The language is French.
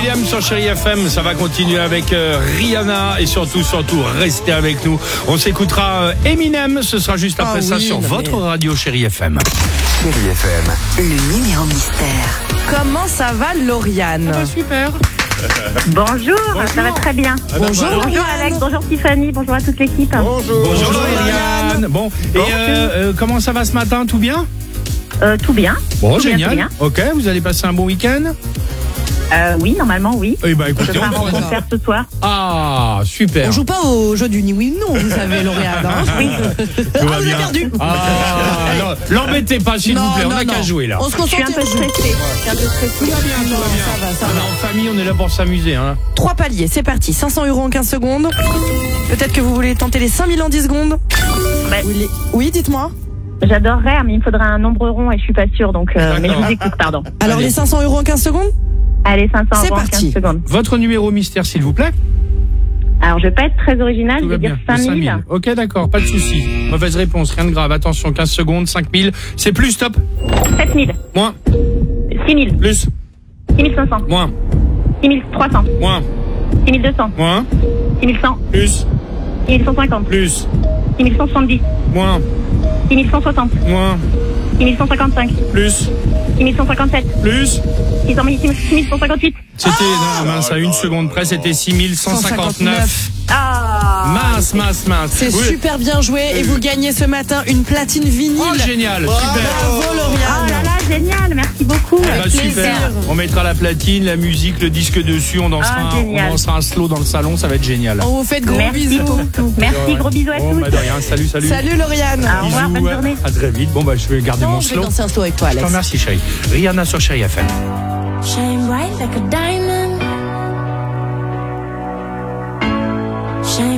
R.E.M. sur Chérie FM. Ça va continuer avec Rihanna et surtout, restez avec nous. On s'écoutera Eminem. Ce sera juste après ça sur votre radio Chérie FM. Chérie FM. Le numéro mystère. Comment ça va, Lauriane? Super. Bonjour, ça va très bien. Bonjour, Bonjour Alex, bonjour Tiffany, bonjour à toute l'équipe. Bonjour Lauriane. Bon, et comment ça va ce matin? Tout bien? Tout bien. Bon, Tout génial. bien. Ok, vous allez passer un bon week-end? Oui, normalement, oui. Eh ben, Je écoutez, pars en concert ce soir. Ah, super. On joue pas au jeu du ni oui ou non, vous savez, Lauriane. Oui. Tout va Vous bien. avez perdu. Ah, non, l'embêtez pas, s'il vous plaît. On n'a qu'à jouer là. On se Je suis un concentre. peu stressée. Tout va bien. Ça On va. est en famille, on est là pour s'amuser. Hein. 3 paliers, c'est parti. 500 € en 15 secondes. Peut-être que vous voulez tenter les 5000 en 10 secondes. Oui, dites-moi. J'adorerais, mais il me faudrait un nombre rond et je suis pas sûre, donc mais je vous écoute, pardon. Alors, Allez. les 500 € en 15 secondes. Allez, 500 C'est euros en parti. 15 secondes. Votre numéro mystère, s'il vous plaît. Alors, je vais pas être très originale, je Tout vais va dire bien. 5000. Ok, d'accord, pas de souci. Mauvaise réponse, rien de grave. Attention, 15 secondes, 5000. C'est plus, stop. 7000. Moins, 6000. plus, 6500. moins, 6300. moins, 6200. moins, 6100. plus, 6150. plus, 6170. moins, 6160. moins, 6155. plus, 6157. plus. 6158. C'était, non, mince, à une seconde près, c'était 6159. Ah. Mince. C'est Oui. super bien joué et vous gagnez ce matin une platine vinyle. Oh, génial, super. Bravo, Oh Lauriane. là là, génial, merci beaucoup. Ah bah, super. On mettra la platine, la musique, le disque dessus, on dansera, génial. un slow dans le salon, ça va être génial. On vous fait de gros Merci bisous. beaucoup. Merci, gros bisous à Bon, tous. bah, de rien, salut. Salut, Lauriane. Au revoir, Bisous, bonne journée. à très vite. Bon, bah, je vais garder Non, mon je vais slow. danser un slow avec toi, Je te Alex. remercie, chérie. Rihanna sur Chérie FM. Shine bright like a diamond.